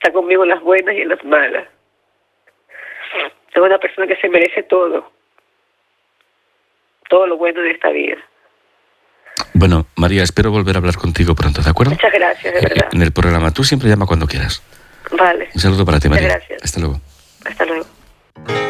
está conmigo en las buenas y en las malas. Es una persona que se merece todo lo bueno de esta vida. Bueno, María, espero volver a hablar contigo pronto, ¿de acuerdo? Muchas gracias, de verdad. En el programa, tú siempre llama cuando quieras. Vale. Un saludo para ti, María. Muchas gracias. Hasta luego. Hasta luego.